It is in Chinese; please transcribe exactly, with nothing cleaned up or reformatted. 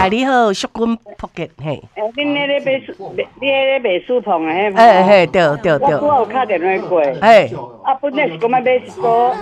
哎，你好，淑君扑吉嘿。 诶，恁迄个卖书，你迄个卖书棚诶，迄哎嘿，对对对。 我拄有敲电话过。 哎。 啊，本来是讲要买一组